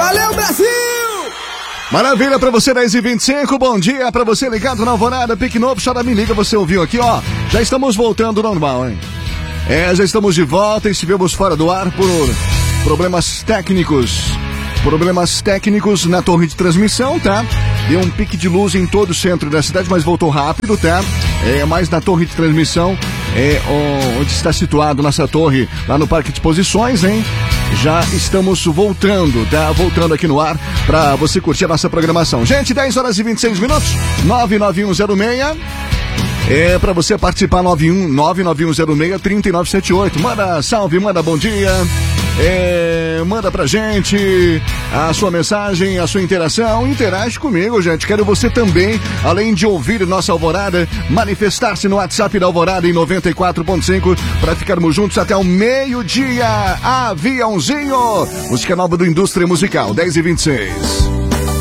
Valeu, Brasil! Maravilha pra você, 10h25, bom dia pra você ligado na Alvorada, Pique Novo, chora me liga, você ouviu aqui, ó, já estamos voltando ao normal, hein? Já estamos de volta, estivemos fora do ar por problemas técnicos na torre de transmissão, tá? Deu um pique de luz em todo o centro da cidade, mas voltou rápido, tá? Mais na torre de transmissão, onde está situado nossa torre, lá no Parque de Exposições, hein? Já estamos voltando, tá? Voltando aqui no ar pra você curtir a nossa programação. Gente, 10h26, 99106. Pra você participar, 99106-3978. Manda salve, manda bom dia. Manda pra gente a sua mensagem, a sua interação. Interage comigo, gente. Quero você também, além de ouvir nossa Alvorada, manifestar-se no WhatsApp da Alvorada em 94.5 para ficarmos juntos até o meio-dia. Aviãozinho, música nova do Indústria Musical, 10h26.